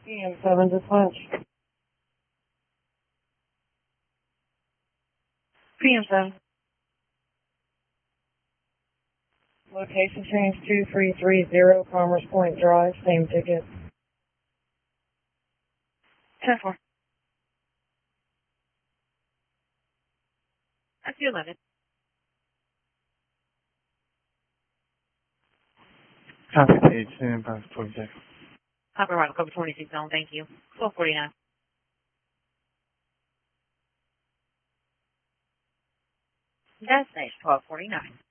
PM7 dispatch. PM7. Location change 2330 Commerce Point Drive, same ticket. 10-4. That's the 11. Copy page 10, box 46. Copy right, cover 26 zone, thank you. 1249. Destination 1249.